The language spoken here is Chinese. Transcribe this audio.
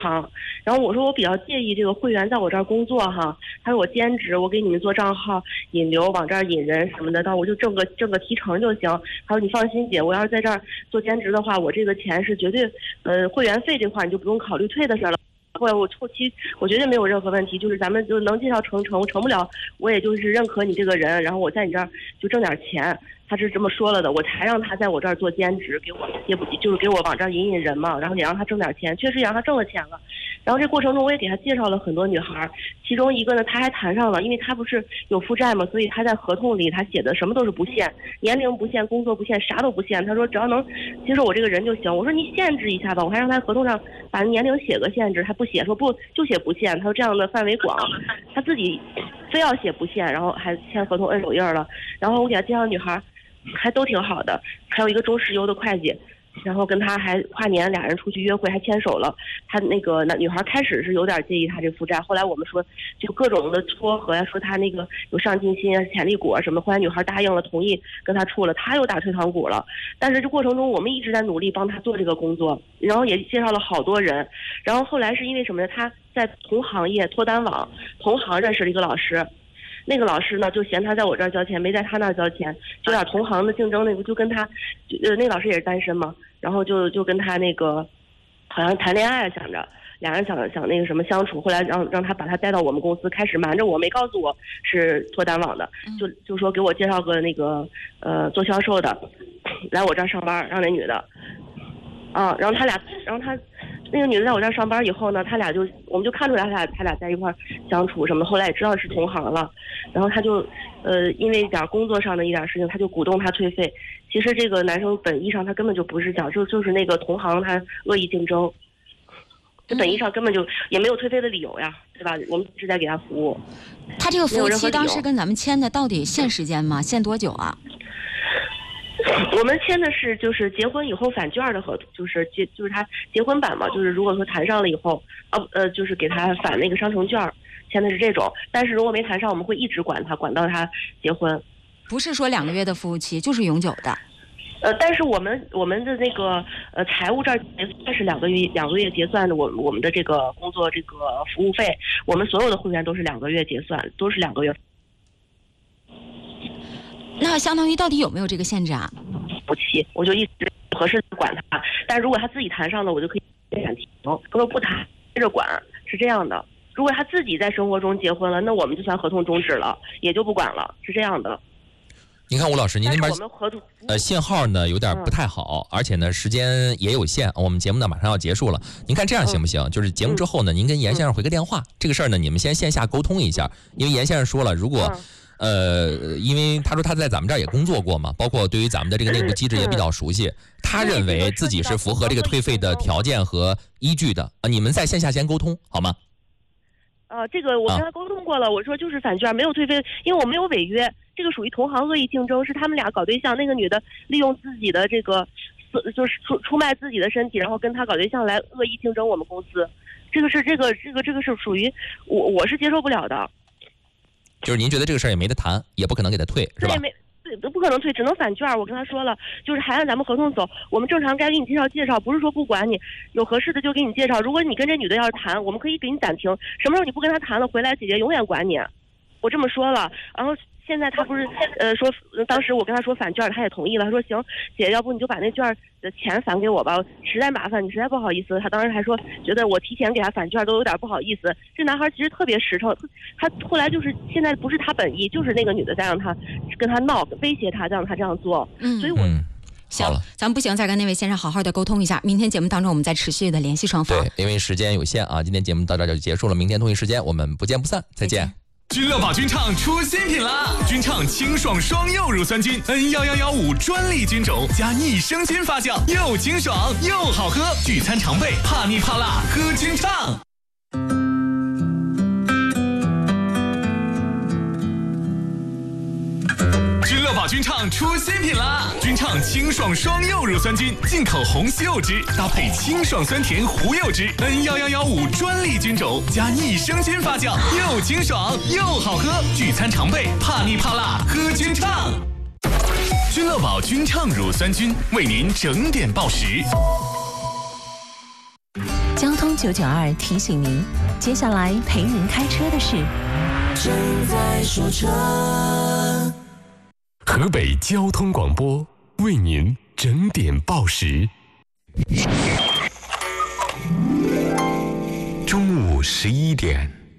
然后我说我比较介意这个会员在我这儿工作哈，他说我兼职，我给你们做账号引流，往这儿引人什么的，到我就挣个提成就行。他说你放心姐，我要是在这儿做兼职的话，我这个钱是绝对，会员费这块你就不用考虑退的事了。后来我后期我绝对没有任何问题，就是咱们就能介绍成不了，我也就是认可你这个人，然后我在你这儿就挣点钱。他是这么说了的，我才让他在我这儿做兼职，给我也不就是给我往这儿引人嘛，然后也让他挣点钱，确实也让他挣了钱了。然后这过程中我也给他介绍了很多女孩，其中一个呢他还谈上了，因为他不是有负债嘛，所以他在合同里他写的什么都是不限，年龄不限，工作不限，啥都不限。他说只要能接受我这个人就行。我说你限制一下吧，我还让他合同上把年龄写个限制，他不写，说不就写不限。他说这样的范围广，他自己非要写不限，然后还签合同摁手印了。然后我给他介绍女孩还都挺好的，还有一个中石油的会计，然后跟他还跨年俩人出去约会还牵手了。他那个女孩开始是有点介意他这负债，后来我们说就各种的撮合呀，说他那个有上进心啊、潜力股啊什么，后来女孩答应了，同意跟他处了，他又打退堂鼓了。但是这过程中我们一直在努力帮他做这个工作，然后也介绍了好多人。然后后来是因为什么呢？他在同行业脱单网同行认识了一个老师。那个老师呢，就嫌他在我这儿交钱，没在他那儿交钱，就有点同行的竞争。那个就跟他，那个老师也是单身嘛，然后就跟他那个，好像谈恋爱想着，俩人想那个什么相处。后来让他把他带到我们公司，开始瞒着我，没告诉我是脱单网的，就说给我介绍个那个做销售的，来我这儿上班，让那女的，然后他那个女的在我这儿上班以后呢，我们就看出来他俩在一块儿相处什么，后来也知道是同行了，然后他就因为一点工作上的一点事情，他就鼓动他退费。其实这个男生本意上他根本就不是讲，就是那个同行他恶意竞争，这本意上根本就也没有退费的理由呀，对吧？我们一直在给他服务。 他这个服务期当时跟咱们签的到底限时间吗？限多久啊？ 我们签的是就是结婚以后返券的合同，就是他结婚版嘛，就是如果说谈上了以后，就是给他返那个商城券，签的是这种。但是如果没谈上，我们会一直管到他结婚。 不是说2个月的服务期，就是永久的。 但是我们的那个财务这儿结算是2个月结算的，我们的这个工作这个服务费，我们所有的会员都是2个月结算，都是2个月。 那相当于到底有没有这个限制啊？ 不期，我就一直合适的管他，但如果他自己谈上了，我就可以暂停；如果不谈，接着管，是这样的。如果他自己在生活中结婚了，那我们就算合同终止了，也就不管了，是这样的。 您看吴老师，您那边我们合同信号呢有点不太好，而且呢时间也有限，我们节目呢马上要结束了。您看这样行不行？就是节目之后呢，您跟严先生回个电话，这个事儿呢你们先线下沟通一下，因为严先生说了，如果因为他说他在咱们这儿也工作过嘛，包括对于咱们的这个内部机制也比较熟悉，他认为自己是符合这个退费的条件和依据的啊。你们在线下先沟通好吗？ 这个我跟他沟通过了，我说就是返券没有退费，因为我没有违约，这个属于同行恶意竞争，是他们俩搞对象，那个女的利用自己的这个就是出卖自己的身体，然后跟他搞对象来恶意竞争我们公司，这个是属于我是接受不了的。 就是您觉得这个事儿也没得谈，也不可能给他退，是吧？ 对，不可能退，只能返券。我跟他说了，就是还按咱们合同走，我们正常该给你介绍，不是说不管你，有合适的就给你介绍。如果你跟这女的要是谈，我们可以给你暂停，什么时候你不跟他谈了，回来姐姐永远管你。我这么说了，然后现在他不是说，当时我跟他说返券，他也同意了。他说行，姐，要不你就把那券的钱返给我吧，实在麻烦你，实在不好意思。他当时还说觉得我提前给他返券都有点不好意思。这男孩其实特别实诚，他后来就是现在不是他本意，就是那个女的在让他跟他闹，威胁他，让他这样做。所以我。 行，咱们不行，再跟那位先生好好的沟通一下。明天节目当中，我们再持续的联系双方。 对，因为时间有限啊，今天节目到这就结束了。明天同一时间我们不见不散，再见。 君乐宝菌畅出新品啦！菌畅清爽双柚乳酸菌 N11115专利菌种，加益生菌发酵，又清爽又好喝，聚餐常备，怕腻怕辣，喝菌畅。君乐宝菌畅出新品啦！菌畅清爽双柚乳酸菌，进口红西柚汁，搭配清爽酸甜胡柚汁 N11115专利菌种，加益生菌发酵，又清爽又好喝，聚餐常备，怕腻怕辣，喝菌畅。君乐宝菌畅乳酸菌为您整点报时。 交通 1992提醒您，接下来陪您开车的是正在说车。 河北交通广播为您整点报时。中午11点。